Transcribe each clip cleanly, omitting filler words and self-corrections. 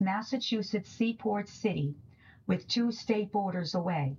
Massachusetts seaport city with 2 state borders away.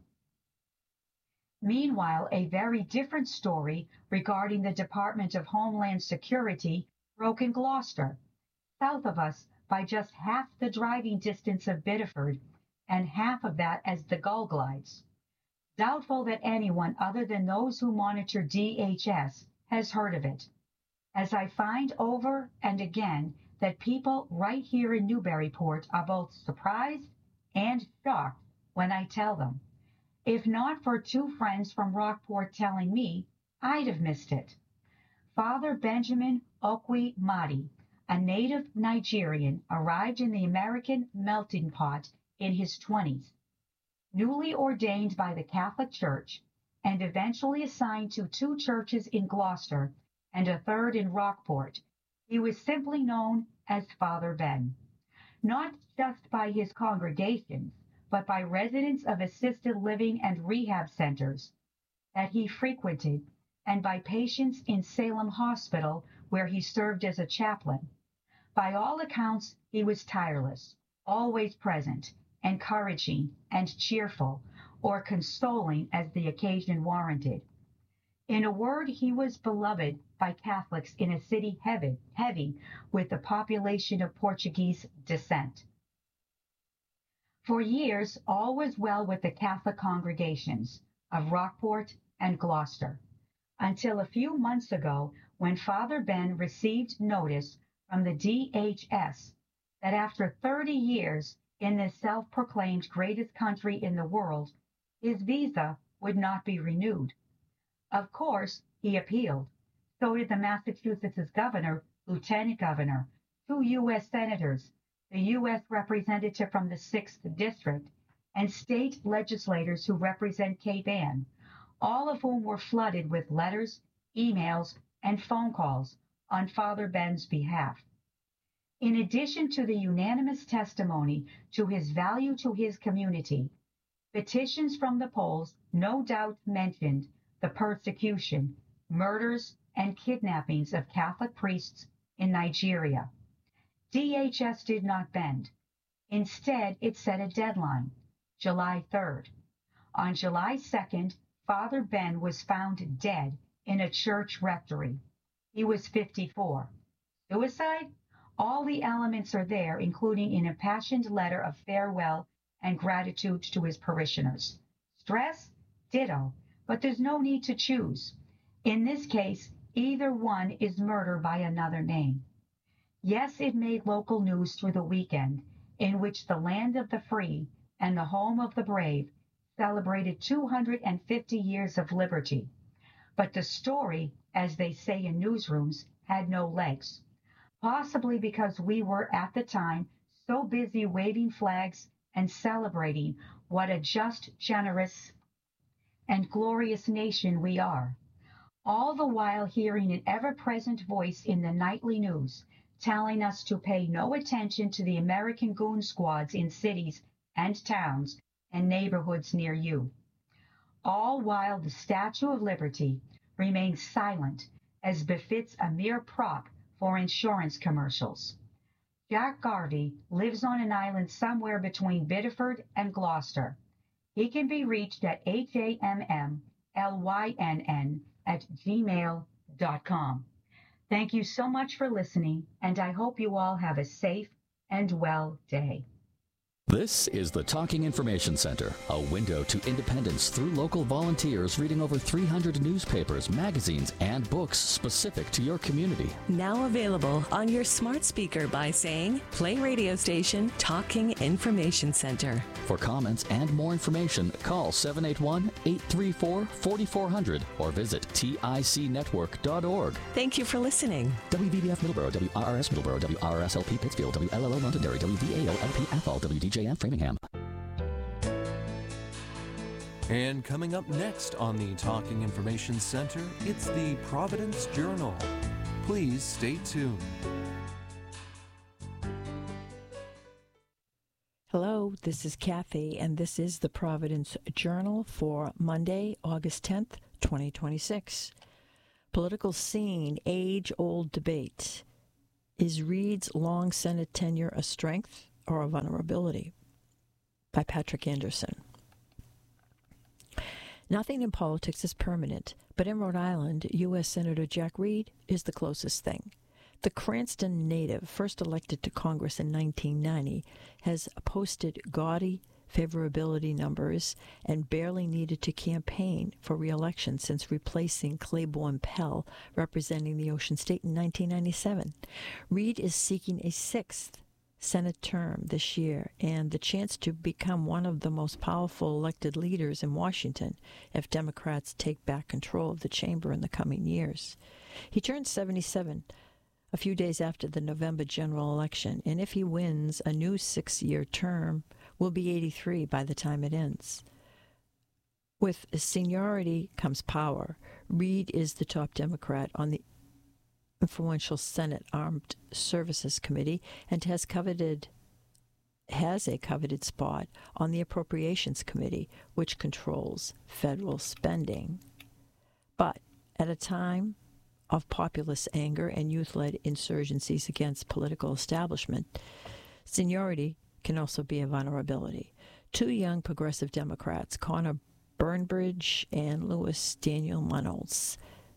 Meanwhile, a very different story regarding the Department of Homeland Security broke in Gloucester, south of us by just half the driving distance of Biddeford and half of that as the Gull glides. Doubtful that anyone other than those who monitor DHS has heard of it, as I find over and again that people right here in Newburyport are both surprised and shocked when I tell them. If not for 2 friends from Rockport telling me, I'd have missed it. Father Benjamin Okwe Madi, a native Nigerian, arrived in the American melting pot in his 20s. Newly ordained by the Catholic Church and eventually assigned to 2 churches in Gloucester and a 3rd in Rockport, he was simply known as Father Ben, not just by his congregations, but by residents of assisted living and rehab centers that he frequented, and by patients in Salem Hospital, where he served as a chaplain. By all accounts, he was tireless, always present, encouraging and cheerful, or consoling as the occasion warranted. In a word, he was beloved by Catholics in a city heavy with the population of Portuguese descent. For years, all was well with the Catholic congregations of Rockport and Gloucester, until a few months ago when Father Ben received notice from the DHS that after 30 years in this self-proclaimed greatest country in the world, his visa would not be renewed. Of course, he appealed. So did the Massachusetts governor, lieutenant governor, 2 U.S. senators, the U.S. representative from the 6th District, and state legislators who represent Cape Ann, all of whom were flooded with letters, emails, and phone calls on Father Ben's behalf. In addition to the unanimous testimony to his value to his community, petitions from the polls no doubt mentioned the persecution, murders, and kidnappings of Catholic priests in Nigeria. DHS did not bend. Instead, it set a deadline, July 3rd. On July 2nd, Father Ben was found dead in a church rectory. He was 54. Suicide? All the elements are there, including an impassioned letter of farewell and gratitude to his parishioners. Stress? Ditto. But there's no need to choose. In this case, either one is murder by another name. Yes, it made local news through the weekend, in which the land of the free and the home of the brave celebrated 250 years of liberty. But the story, as they say in newsrooms, had no legs, possibly because we were at the time so busy waving flags and celebrating what a just, generous, and glorious nation we are, all the while hearing an ever-present voice in the nightly news telling us to pay no attention to the American goon squads in cities and towns and neighborhoods near you, all while the Statue of Liberty remains silent as befits a mere prop for insurance commercials. Jack Garvey lives on an island somewhere between Biddeford and Gloucester. He can be reached at hammlynn@gmail.com. Thank you so much for listening, and I hope you all have a safe and well day. This is the Talking Information Center, a window to independence through local volunteers reading over 300 newspapers, magazines, and books specific to your community. Now available on your smart speaker by saying, play radio station Talking Information Center. For comments and more information, call 781-834-4400 or visit ticnetwork.org. Thank you for listening. WVBF Middleborough, WRRS Middleborough, WRSLP Pittsfield, WLLO Londonderry, WVAO LP Athol, WDJM Framingham. And coming up next on the Talking Information Center, it's the Providence Journal. Please stay tuned. Hello, this is Kathy, and this is the Providence Journal for Monday, August 10th, 2026. Political scene, age-old debate. Is Reed's long Senate tenure a strength or a vulnerability, by Patrick Anderson. Nothing in politics is permanent, but in Rhode Island, U.S. Senator Jack Reed is the closest thing. The Cranston native, first elected to Congress in 1990, has posted gaudy favorability numbers and barely needed to campaign for re-election since replacing Claiborne Pell, representing the Ocean State in 1997. Reed is seeking a sixth Senate term this year and the chance to become one of the most powerful elected leaders in Washington if Democrats take back control of the chamber in the coming years. He turned 77 a few days after the November general election, and if he wins, a new 6-year term will be 83 by the time it ends. With seniority comes power. Reed is the top Democrat on the influential Senate Armed Services Committee and has a coveted spot on the Appropriations Committee, which controls federal spending. But at a time of populist anger and youth-led insurgencies against political establishment, seniority can also be a vulnerability. Two young progressive Democrats, Connor Burnbridge and Louis Daniel Munnels,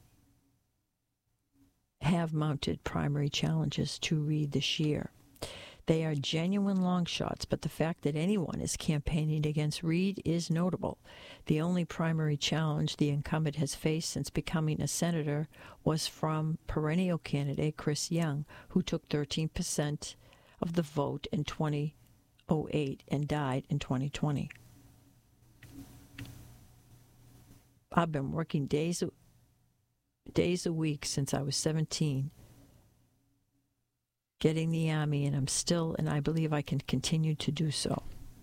have mounted primary challenges to Reed this year. They are genuine long shots, but the fact that anyone is campaigning against Reed is notable. The only primary challenge the incumbent has faced since becoming a senator was from perennial candidate Chris Young, who took 13% of the vote in 2008 and died in 2020. I've been working days a week since I was 17, getting the Army, and I believe I can continue to do so,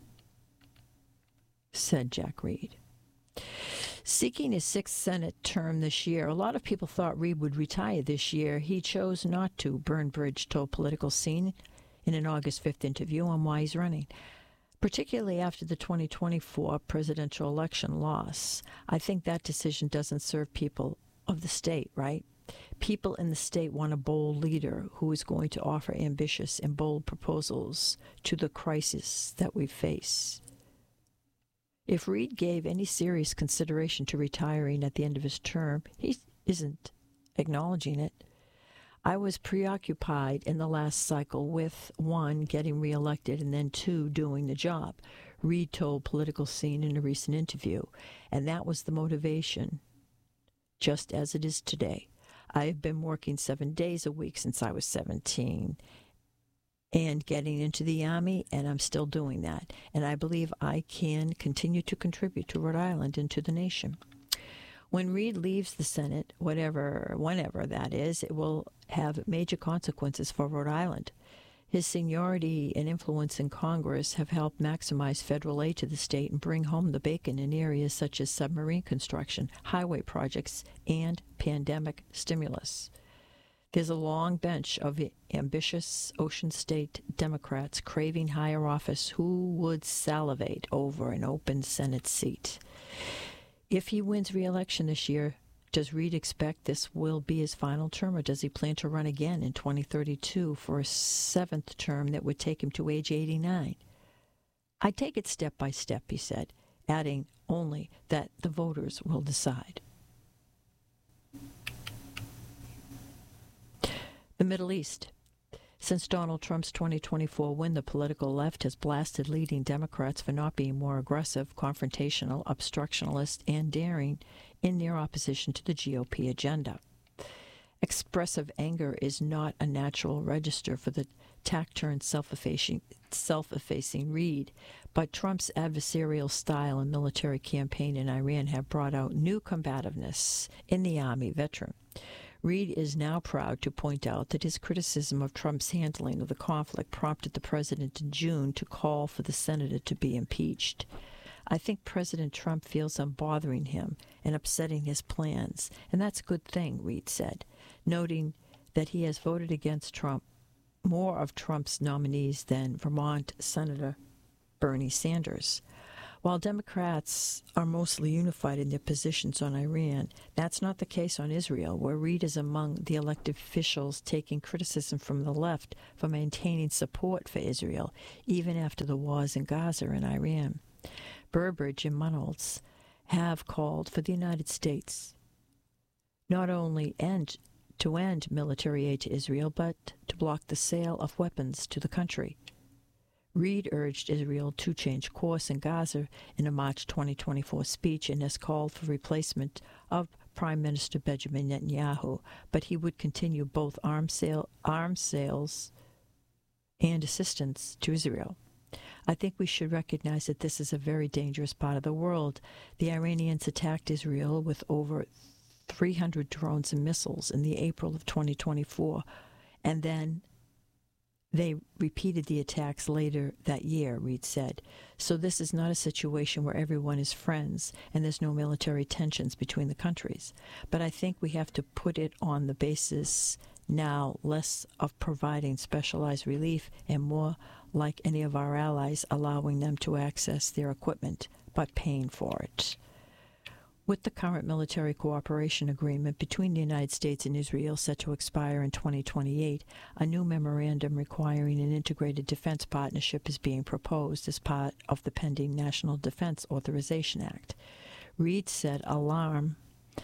said Jack Reed. Seeking his sixth Senate term this year, a lot of people thought Reed would retire this year. He chose not to, Burnbridge told Political Scene in an August 5th interview on why he's running. Particularly after the 2024 presidential election loss, I think that decision doesn't serve people of the state, right? People in the state want a bold leader who is going to offer ambitious and bold proposals to the crisis that we face. If Reed gave any serious consideration to retiring at the end of his term, he isn't acknowledging it. I was preoccupied in the last cycle with, 1, getting reelected, and then 2, doing the job, Reed told Political Scene in a recent interview, and that was the motivation, just as it is today. I have been working 7 days a week since I was 17 and getting into the Army, and I'm still doing that. And I believe I can continue to contribute to Rhode Island and to the nation. When Reed leaves the Senate, whenever that is, it will have major consequences for Rhode Island. His seniority and influence in Congress have helped maximize federal aid to the state and bring home the bacon in areas such as submarine construction, highway projects, and pandemic stimulus. There's a long bench of ambitious Ocean State Democrats craving higher office who would salivate over an open Senate seat. If he wins re-election this year, does Reed expect this will be his final term, or does he plan to run again in 2032 for a 7th term that would take him to age 89? I take it step by step, he said, adding only that the voters will decide. The Middle East. Since Donald Trump's 2024 win, the political left has blasted leading Democrats for not being more aggressive, confrontational, obstructionist, and daring in their opposition to the GOP agenda. Expressive anger is not a natural register for the taciturn, self-effacing Reed, but Trump's adversarial style and military campaign in Iran have brought out new combativeness in the Army veteran. Reed is now proud to point out that his criticism of Trump's handling of the conflict prompted the president in June to call for the senator to be impeached. I think President Trump feels I'm bothering him and upsetting his plans, and that's a good thing, Reed said, noting that he has voted against more of Trump's nominees than Vermont Senator Bernie Sanders. While Democrats are mostly unified in their positions on Iran, that's not the case on Israel, where Reid is among the elected officials taking criticism from the left for maintaining support for Israel, even after the wars in Gaza and Iran. Burbridge and Munholz have called for the United States not only to end military aid to Israel, but to block the sale of weapons to the country. Reid urged Israel to change course in Gaza in a March 2024 speech and has called for replacement of Prime Minister Benjamin Netanyahu, but he would continue both arms sales and assistance to Israel. I think we should recognize that this is a very dangerous part of the world. The Iranians attacked Israel with over 300 drones and missiles in the April of 2024, and then they repeated the attacks later that year, Reid said. So this is not a situation where everyone is friends and there's no military tensions between the countries. But I think we have to put it on the basis now less of providing specialized relief and more like any of our allies, allowing them to access their equipment, but paying for it. With the current military cooperation agreement between the United States and Israel set to expire in 2028, a new memorandum requiring an integrated defense partnership is being proposed as part of the pending National Defense Authorization Act. Reid said alarm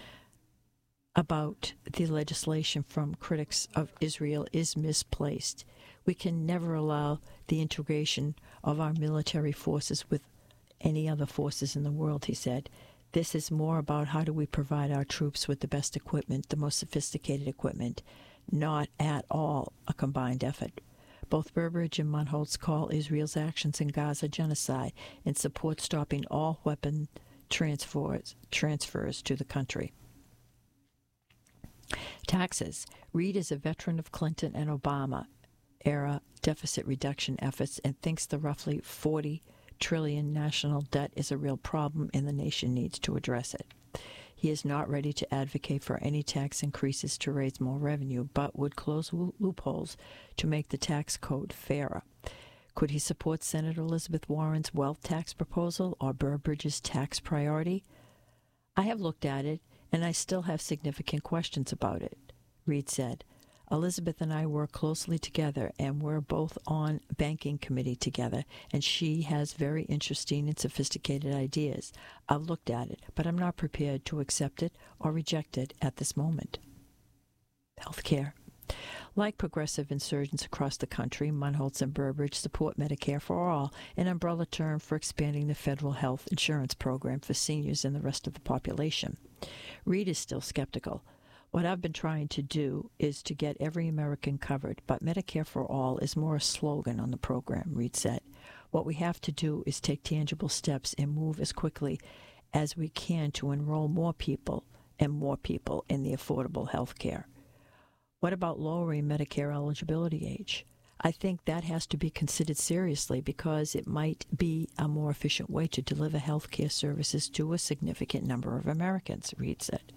about the legislation from critics of Israel is misplaced. We can never allow the integration of our military forces with any other forces in the world, he said. This is more about how do we provide our troops with the best equipment, the most sophisticated equipment, not at all a combined effort. Both Burbridge and Munholz call Israel's actions in Gaza genocide and support stopping all weapon transfers to the country. Taxes. Reid is a veteran of Clinton and Obama-era deficit reduction efforts and thinks the roughly $40 trillion national debt is a real problem and the nation needs to address it. He is not ready to advocate for any tax increases to raise more revenue, but would close loopholes to make the tax code fairer. Could he support Senator Elizabeth Warren's wealth tax proposal or Burbridge's tax priority? I have looked at it, and I still have significant questions about it, Reid said. Elizabeth and I work closely together, and we're both on banking committee together, and she has very interesting and sophisticated ideas. I've looked at it, but I'm not prepared to accept it or reject it at this moment. Healthcare. Like progressive insurgents across the country, Munholz and Burbridge support Medicare for All, an umbrella term for expanding the federal health insurance program for seniors and the rest of the population. Reid is still skeptical. What I've been trying to do is to get every American covered, but Medicare for All is more a slogan on the program, Reid said. What we have to do is take tangible steps and move as quickly as we can to enroll more people in the affordable health care. What about lowering Medicare eligibility age? I think that has to be considered seriously because it might be a more efficient way to deliver health care services to a significant number of Americans, Reid said.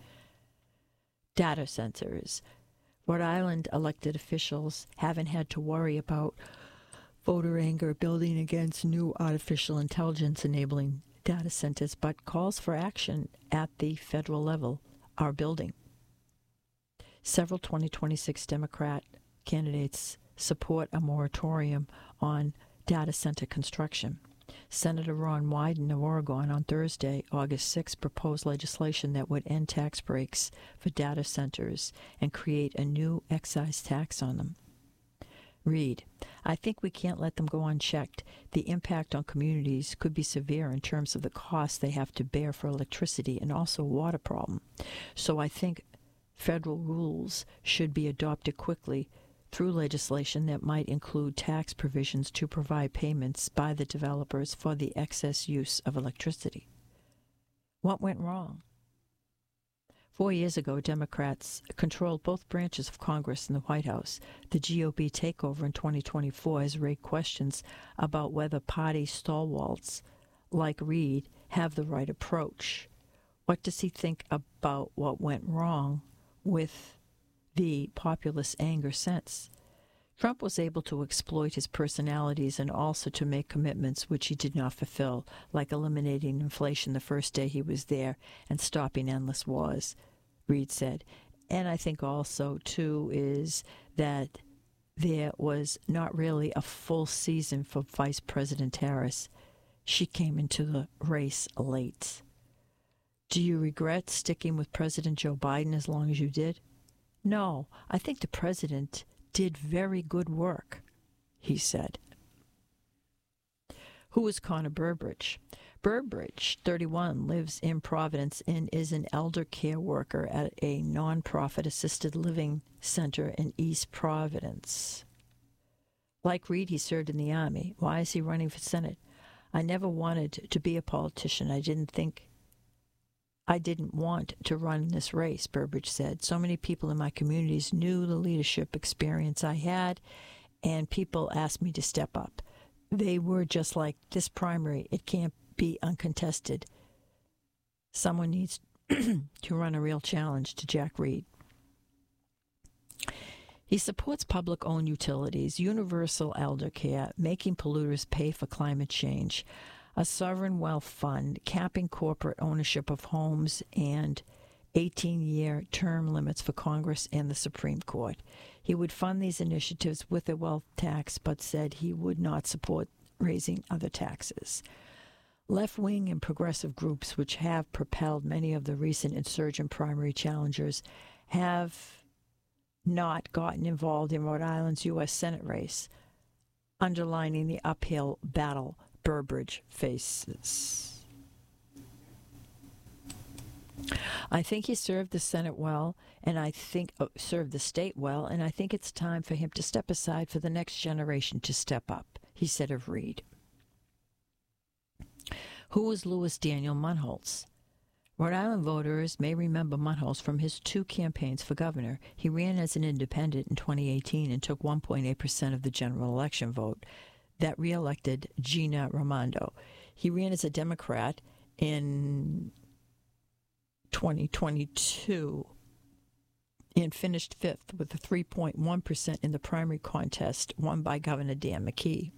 Data centers. Rhode Island elected officials haven't had to worry about voter anger building against new artificial intelligence enabling data centers, but calls for action at the federal level are building. Several 2026 Democrat candidates support a moratorium on data center construction. Senator Ron Wyden of Oregon on Thursday, August 6, proposed legislation that would end tax breaks for data centers and create a new excise tax on them. Reid, I think we can't let them go unchecked. The impact on communities could be severe in terms of the costs they have to bear for electricity and also a water problem. So I think federal rules should be adopted quickly through legislation that might include tax provisions to provide payments by the developers for the excess use of electricity. What went wrong? 4 years ago, Democrats controlled both branches of Congress and the White House. The GOP takeover in 2024 has raised questions about whether party stalwarts like Reid have the right approach. What does he think about what went wrong with the populist anger since? Trump was able to exploit his personalities and also to make commitments which he did not fulfill, like eliminating inflation the first day he was there and stopping endless wars, Reid said. And I think also, too, is that there was not really a full season for Vice President Harris. She came into the race late. Do you regret sticking with President Joe Biden as long as you did? No, I think the president did very good work, he said. Who is Connor Burbridge? Burbridge, 31, lives in Providence and is an elder care worker at a nonprofit assisted living center in East Providence. Like Reid, he served in the Army. Why is he running for Senate? I never wanted to be a politician. I didn't want to run this race, Burbridge said. So many people in my communities knew the leadership experience I had, and people asked me to step up. They were just like, this primary, it can't be uncontested. Someone needs to run a real challenge to Jack Reid. He supports public-owned utilities, universal elder care, making polluters pay for climate change, a sovereign wealth fund, capping corporate ownership of homes, and 18-year term limits for Congress and the Supreme Court. He would fund these initiatives with a wealth tax, but said he would not support raising other taxes. Left-wing and progressive groups, which have propelled many of the recent insurgent primary challengers, have not gotten involved in Rhode Island's U.S. Senate race, underlining the uphill battle Burbridge faces. I think he served the Senate well, and I think served the state well, and I think it's time for him to step aside for the next generation to step up, he said of Reid. Who was Louis Daniel Munholtz? Rhode Island voters may remember Munholtz from his 2 campaigns for governor. He ran as an independent in 2018 and took 1.8% of the general election vote that re-elected Gina Raimondo. He ran as a Democrat in 2022 and finished 5th with a 3.1% in the primary contest won by Governor Dan McKee.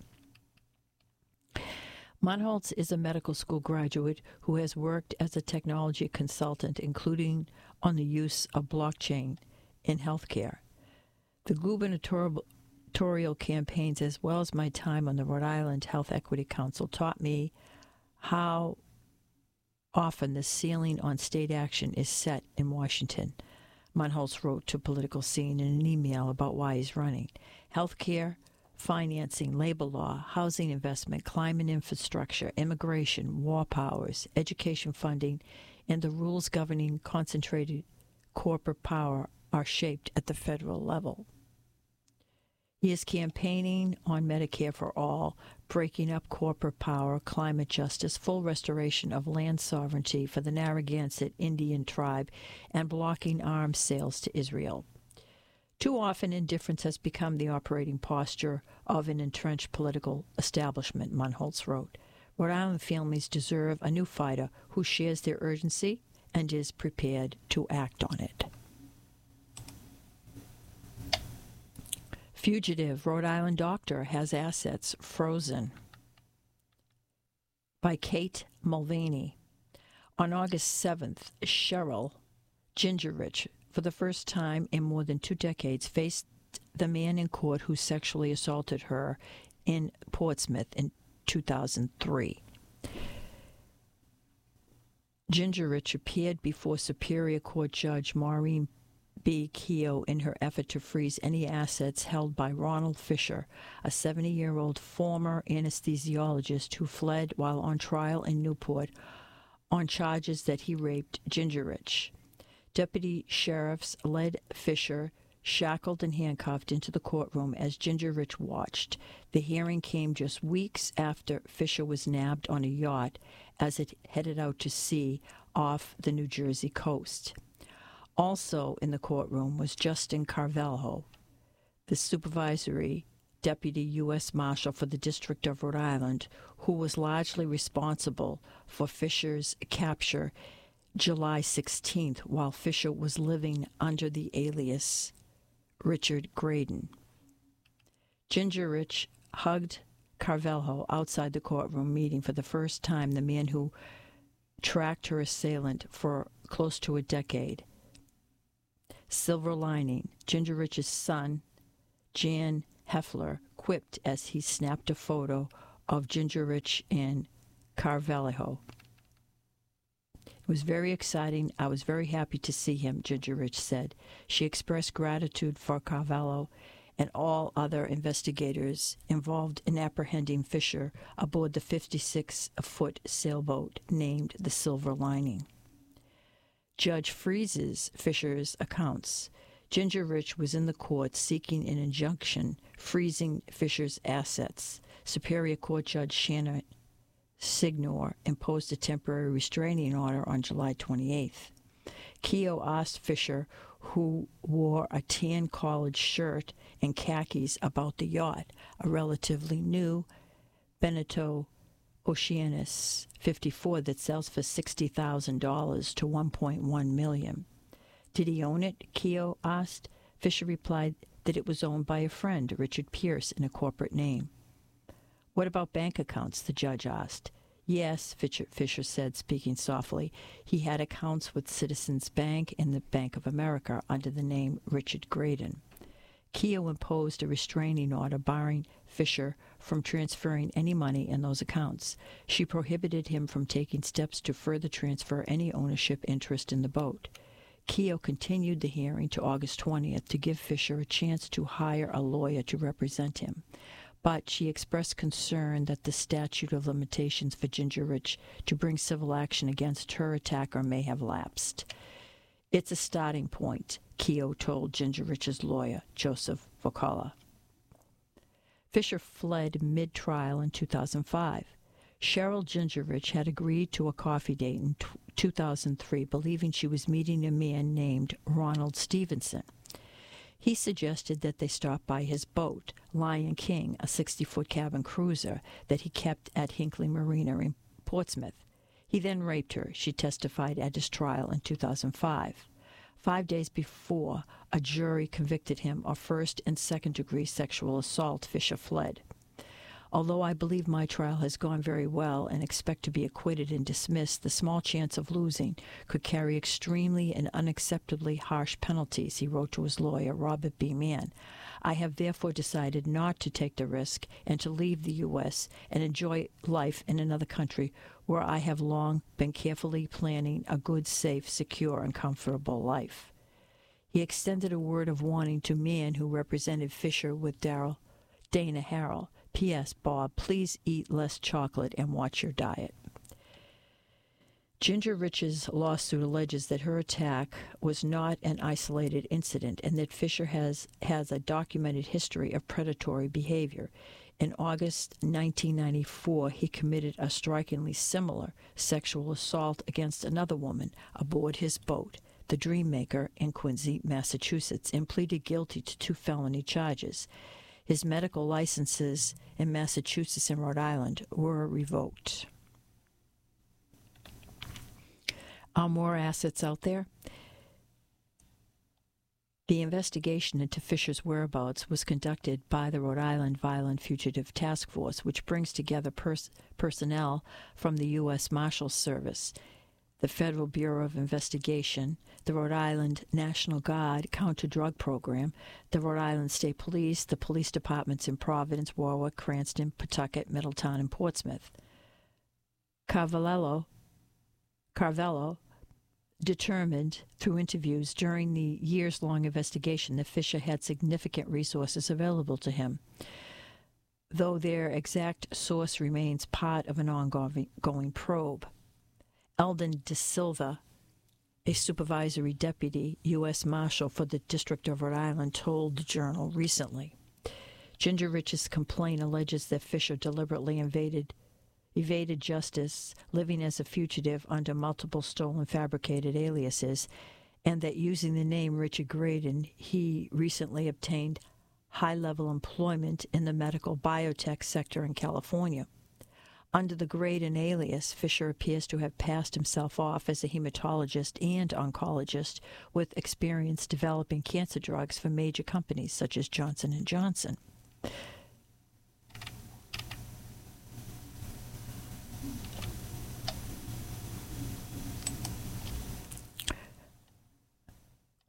Munholtz is a medical school graduate who has worked as a technology consultant, including on the use of blockchain in healthcare. The gubernatorial campaigns, as well as my time on the Rhode Island Health Equity Council, taught me how often the ceiling on state action is set in Washington. Munholtz wrote to Political Scene in an email about why he's running. Healthcare, financing, labor law, housing investment, climate infrastructure, immigration, war powers, education funding, and the rules governing concentrated corporate power are shaped at the federal level. He is campaigning on Medicare for all, breaking up corporate power, climate justice, full restoration of land sovereignty for the Narragansett Indian tribe, and blocking arms sales to Israel. Too often, indifference has become the operating posture of an entrenched political establishment, Munholtz wrote. Rhode Island families deserve a new fighter who shares their urgency and is prepared to act on it. Fugitive Rhode Island doctor has assets frozen. By Kate Mulvaney. On August 7th, Cheryl Gingerich, for the first time in more than 2 decades, faced the man in court who sexually assaulted her in Portsmouth in 2003. Gingerich appeared before Superior Court Judge Maureen B. Keogh in her effort to freeze any assets held by Ronald Fisher, a 70-year-old former anesthesiologist who fled while on trial in Newport on charges that he raped Gingerich. Deputy sheriffs led Fisher, shackled and handcuffed, into the courtroom as Gingerich watched. The hearing came just weeks after Fisher was nabbed on a yacht as it headed out to sea off the New Jersey coast. Also in the courtroom was Justin Carvalho, the supervisory deputy U.S. Marshal for the District of Rhode Island, who was largely responsible for Fisher's capture July 16th, while Fisher was living under the alias Richard Graydon. Ginger Rich hugged Carvalho outside the courtroom meeting for the first time, the man who tracked her assailant for close to a decade. Silver lining, Ginger Rich's son, Jan Heffler, quipped as he snapped a photo of Ginger Rich and Carvalho. It was very exciting. I was very happy to see him, Ginger Rich said. She expressed gratitude for Carvalho and all other investigators involved in apprehending Fisher aboard the 56-foot sailboat named the Silver Lining. Judge freezes Fisher's accounts. Ginger Rich was in the court seeking an injunction freezing Fisher's assets. Superior Court Judge Shannon Signor imposed a temporary restraining order on July 28th. Keogh asked Fisher, who wore a tan collared shirt and khakis, about the yacht, a relatively new Beneteau Oceanus 54 that sells for $60,000 to $1.1 million. Did he own it? Keogh asked. Fisher replied that it was owned by a friend, Richard Pierce, in a corporate name. What about bank accounts? The judge asked. Yes, Fisher said, speaking softly. He had accounts with Citizens Bank and the Bank of America under the name Richard Graydon. Keogh imposed a restraining order barring Fisher from transferring any money in those accounts. She prohibited him from taking steps to further transfer any ownership interest in the boat. Keogh continued the hearing to August 20th to give Fisher a chance to hire a lawyer to represent him. But she expressed concern that the statute of limitations for Ginger Rich to bring civil action against her attacker may have lapsed. It's a starting point, Keogh told Ginger Rich's lawyer, Joseph Vocala. Fisher fled mid-trial in 2005. Cheryl Ginger Rich had agreed to a coffee date in 2003, believing she was meeting a man named Ronald Stevenson. He suggested that they stop by his boat, Lion King, a 60-foot cabin cruiser that he kept at Hinckley Marina in Portsmouth. He then raped her, she testified at his trial in 2005. 5 days before, a jury convicted him of first- and second-degree sexual assault. Fisher fled. Although I believe my trial has gone very well and expect to be acquitted and dismissed, the small chance of losing could carry extremely and unacceptably harsh penalties, he wrote to his lawyer, Robert B. Mann. I have therefore decided not to take the risk and to leave the U.S. and enjoy life in another country where I have long been carefully planning a good, safe, secure, and comfortable life. He extended a word of warning to Mann, who represented Fisher with Dana Harrell. P.S. Bob, please eat less chocolate and watch your diet. Ginger Rich's lawsuit alleges that her attack was not an isolated incident and that Fisher has a documented history of predatory behavior. In August 1994, he committed a strikingly similar sexual assault against another woman aboard his boat, the Dreammaker, in Quincy, Massachusetts, and pleaded guilty to 2 felony charges. His medical licenses in Massachusetts and Rhode Island were revoked. Are more assets out there? The investigation into Fisher's whereabouts was conducted by the Rhode Island Violent Fugitive Task Force, which brings together personnel from the U.S. Marshals Service, the Federal Bureau of Investigation, the Rhode Island National Guard Counter-Drug Program, the Rhode Island State Police, the police departments in Providence, Warwick, Cranston, Pawtucket, Middletown, and Portsmouth. Carvalho determined through interviews during the years-long investigation that Fisher had significant resources available to him, though their exact source remains part of an ongoing probe. Eldon De Silva, a supervisory deputy U.S. Marshal for the District of Rhode Island, told the Journal recently. Ginger Rich's complaint alleges that Fisher deliberately evaded justice, living as a fugitive under multiple stolen fabricated aliases, and that using the name Richard Graydon, he recently obtained high-level employment in the medical biotech sector in California. Under the Graydon alias, Fisher appears to have passed himself off as a hematologist and oncologist with experience developing cancer drugs for major companies such as Johnson & Johnson.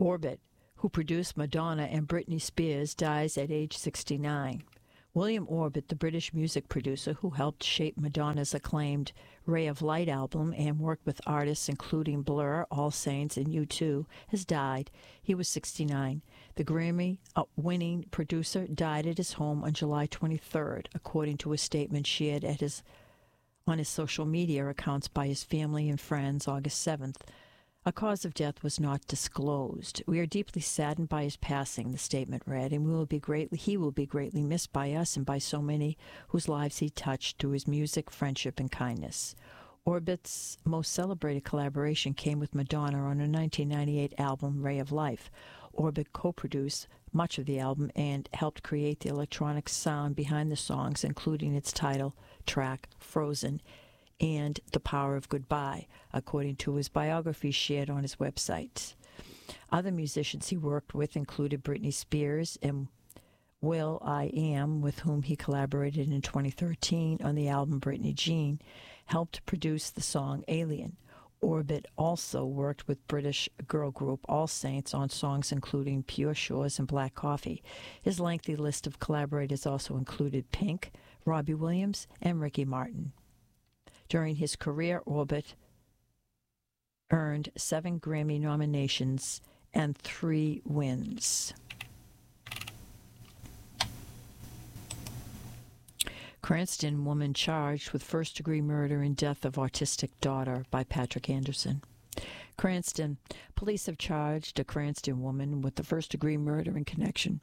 Orbit, who produced Madonna and Britney Spears, dies at age 69. William Orbit, the British music producer who helped shape Madonna's acclaimed Ray of Light album and worked with artists including Blur, All Saints, and U2, has died. He was 69. The Grammy-winning producer died at his home on July 23rd, according to a statement shared on his social media accounts by his family and friends August 7th. A cause of death was not disclosed. We are deeply saddened by his passing, the statement read, and he will be greatly missed by us and by so many whose lives he touched through his music, friendship, and kindness. Orbit's most celebrated collaboration came with Madonna on her 1998 album, Ray of Life. Orbit co-produced much of the album and helped create the electronic sound behind the songs, including its title track, Frozen, and The Power of Goodbye, according to his biography shared on his website. Other musicians he worked with included Britney Spears and will.i.am, with whom he collaborated in 2013 on the album Britney Jean, helped produce the song Alien. Orbit also worked with British girl group All Saints on songs including Pure Shores and Black Coffee. His lengthy list of collaborators also included Pink, Robbie Williams, and Ricky Martin. During his career, Orbit earned 7 Grammy nominations and 3 wins. Cranston woman charged with first-degree murder and death of autistic daughter, by Patrick Anderson. Cranston. Police have charged a Cranston woman with the first-degree murder in connection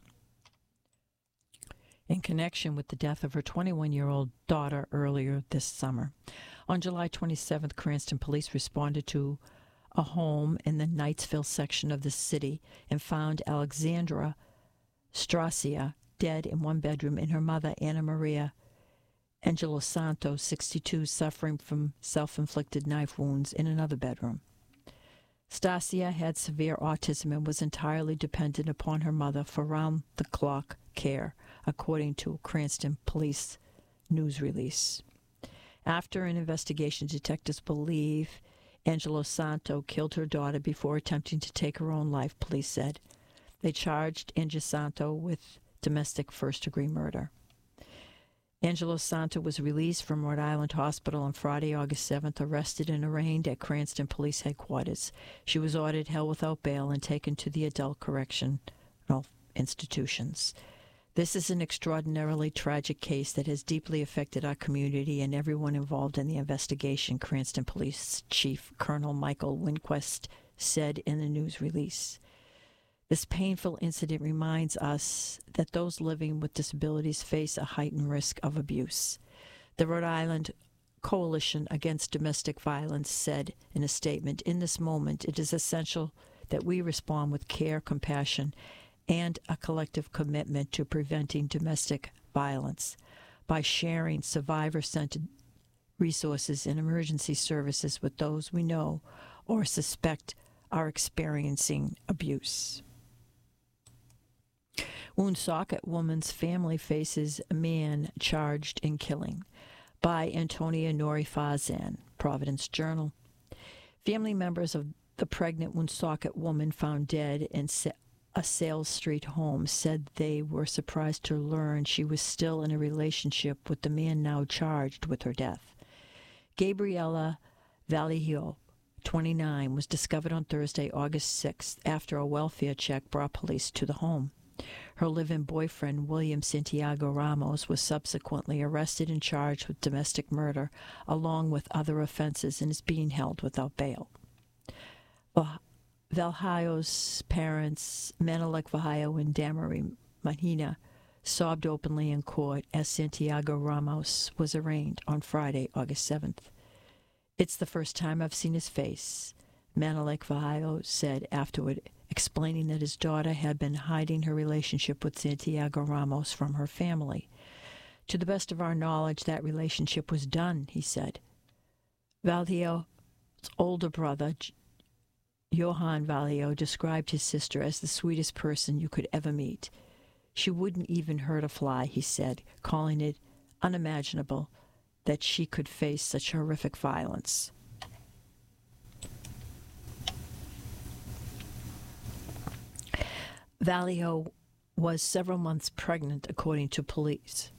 with the death of her 21-year-old daughter earlier this summer. On July 27th, Cranston police responded to a home in the Knightsville section of the city and found Alexandra Stracia dead in one bedroom and her mother, Anna Maria Angelosanto, 62, suffering from self-inflicted knife wounds in another bedroom. Stasia had severe autism and was entirely dependent upon her mother for round-the-clock care, according to Cranston Police news release. After an investigation, detectives believe Angelosanto killed her daughter before attempting to take her own life, police said. They charged Angelosanto with domestic first-degree murder. Angelosanto was released from Rhode Island Hospital on Friday, August 7th, arrested and arraigned at Cranston Police Headquarters. She was ordered held without bail and taken to the adult correctional institutions. This is an extraordinarily tragic case that has deeply affected our community and everyone involved in the investigation, Cranston Police Chief Colonel Michael Winquist said in the news release. This painful incident reminds us that those living with disabilities face a heightened risk of abuse. The Rhode Island Coalition Against Domestic Violence said in a statement, "In this moment, it is essential that we respond with care, compassion, and a collective commitment to preventing domestic violence by sharing survivor-centered resources and emergency services with those we know or suspect are experiencing abuse." Woonsocket woman's family faces a man charged in killing, by Antonia Nori Fazan, Providence Journal. Family members of the pregnant Woonsocket woman found dead in a Sales Street home said they were surprised to learn she was still in a relationship with the man now charged with her death. Gabriella Vallejo, 29, was discovered on Thursday, August 6th, after a welfare check brought police to the home. Her live-in boyfriend, William Santiago Ramos, was subsequently arrested and charged with domestic murder, along with other offenses, and is being held without bail. Vallejo's parents, Menelik Vallejo and Damarie Mahina, sobbed openly in court as Santiago Ramos was arraigned on Friday, August 7th. "It's the first time I've seen his face," Menelik Vallejo said afterward, explaining that his daughter had been hiding her relationship with Santiago Ramos from her family. "To the best of our knowledge, that relationship was done," he said. Vallejo's older brother, Johan Vallejo, described his sister as the sweetest person you could ever meet. "She wouldn't even hurt a fly," he said, calling it unimaginable that she could face such horrific violence. Valio was several months pregnant, according to police.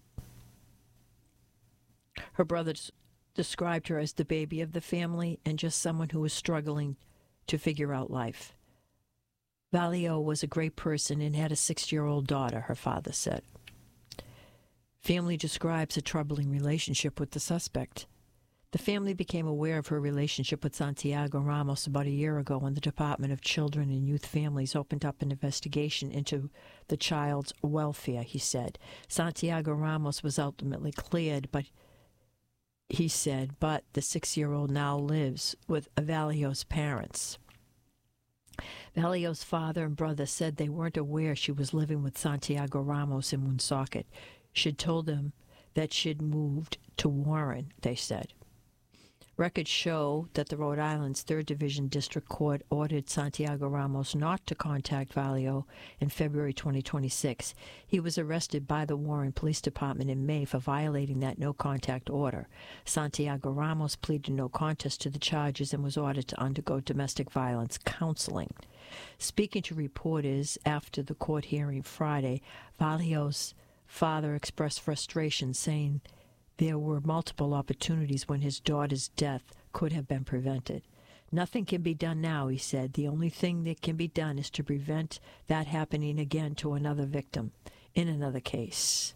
Her brothers described her as the baby of the family and just someone who was struggling to figure out life. Valio was a great person and had a 6-year-old daughter, her father said. Family describes a troubling relationship with the suspect. The family became aware of her relationship with Santiago Ramos about a year ago when the Department of Children and Youth Families opened up an investigation into the child's welfare, he said. Santiago Ramos was ultimately cleared, but the 6-year-old now lives with Valio's parents. Valio's father and brother said they weren't aware she was living with Santiago Ramos in Woonsocket. She'd told them that she'd moved to Warren, they said. Records show that the Rhode Island's 3rd Division District Court ordered Santiago Ramos not to contact Valio in February 2026. He was arrested by the Warren Police Department in May for violating that no-contact order. Santiago Ramos pleaded no contest to the charges and was ordered to undergo domestic violence counseling. Speaking to reporters after the court hearing Friday, Valio's father expressed frustration, saying there were multiple opportunities when his daughter's death could have been prevented. Nothing can be done now, he said. The only thing that can be done is to prevent that happening again to another victim in another case.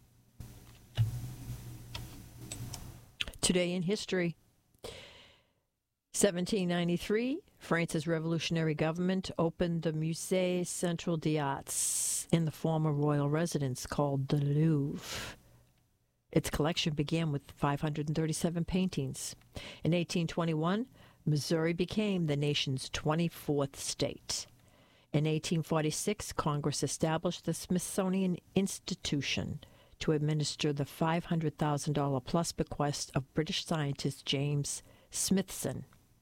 Today in history, 1793, France's revolutionary government opened the Musée Central des Arts in the former royal residence called the Louvre. Its collection began with 537 paintings. In 1821, Missouri became the nation's 24th state. In 1846, Congress established the Smithsonian Institution to administer the $500,000 plus bequest of British scientist James Smithson.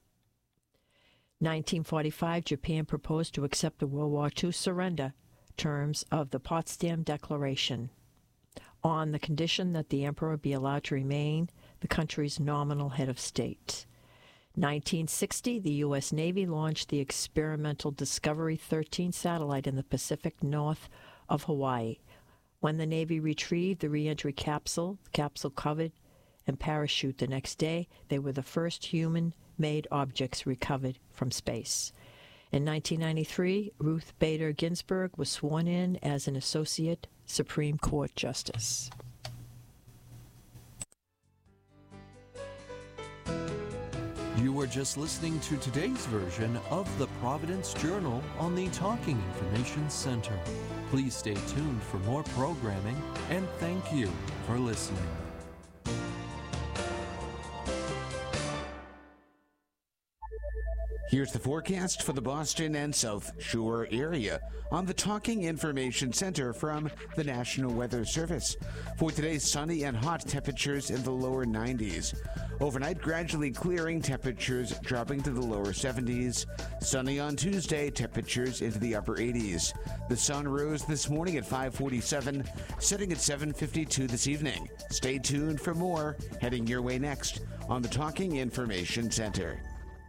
1945, Japan proposed to accept the World War II surrender terms of the Potsdam Declaration on the condition that the emperor be allowed to remain the country's nominal head of state. 1960, the U.S. Navy launched the experimental Discovery 13 satellite in the Pacific north of Hawaii. When the Navy retrieved the re-entry capsule covered and parachute the next day, they were the first human-made objects recovered from space. In 1993, Ruth Bader Ginsburg was sworn in as an Associate Supreme Court Justice. You were just listening to today's version of the Providence Journal on the Talking Information Center. Please stay tuned for more programming, and thank you for listening. Here's the forecast for the Boston and South Shore area on the Talking Information Center from the National Weather Service. For today, sunny and hot, temperatures in the lower 90s. Overnight, gradually clearing, temperatures dropping to the lower 70s. Sunny on Tuesday, temperatures into the upper 80s. The sun rose this morning at 5:47, setting at 7:52 this evening. Stay tuned for more heading your way next on the Talking Information Center.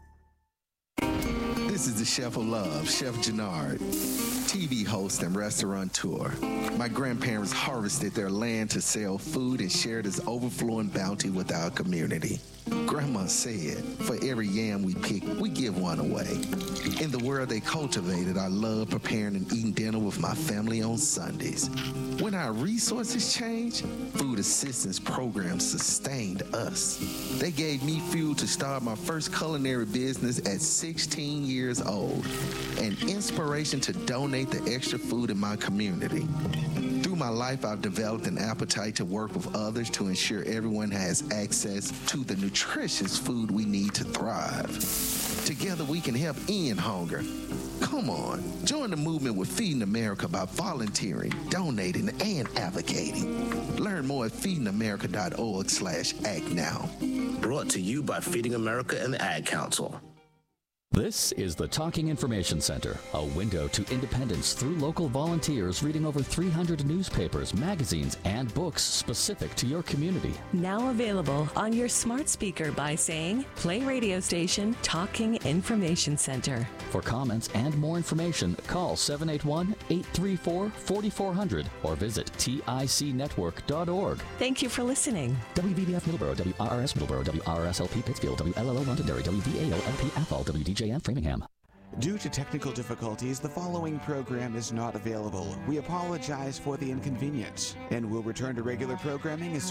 This is the Chef of Love, Chef Gennard, TV host and restaurateur. My grandparents harvested their land to sell food and share this overflowing bounty with our community. Grandma said, for every yam we pick, we give one away. In the world they cultivated, I love preparing and eating dinner with my family on Sundays. When our resources changed, food assistance programs sustained us. They gave me fuel to start my first culinary business at 16 years old, and inspiration to donate the extra food in my community. Through my life, I've developed an appetite to work with others to ensure everyone has access to the nutritious food we need to thrive. Together, we can help end hunger. Come on, join the movement with Feeding America by volunteering, donating, and advocating. Learn more at feedingamerica.org/act now. Brought to you by Feeding America and the Ad Council. This is the Talking Information Center, a window to independence through local volunteers reading over 300 newspapers, magazines, and books specific to your community. Now available on your smart speaker by saying, play radio station Talking Information Center. For comments and more information, call 781-834-4400 or visit ticnetwork.org. Thank you for listening. WVBF Middleborough, WRRS Middleborough, WRSLP Pittsfield, WLLO Londonderry, WVAO-LP Athol, WDJM Framingham. Due to technical difficulties, the following program is not available. We apologize for the inconvenience and will return to regular programming as